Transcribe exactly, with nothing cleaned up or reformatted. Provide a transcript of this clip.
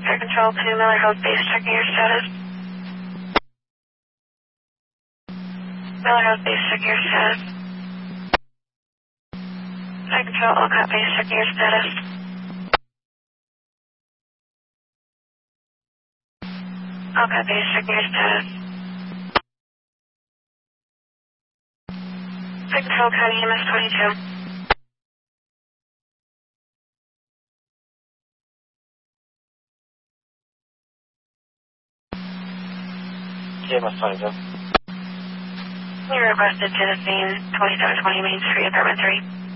Air Control to Miller Hope Base, checking your status. Miller Hope Base, checking your status. Air Control, Olcott Base, checking your status. Olcott Base, checking your status. Air Control, County E M S twenty-two. E M S twenty-two. You requested to the scene, twenty-seven twenty Main Street, Apartment three.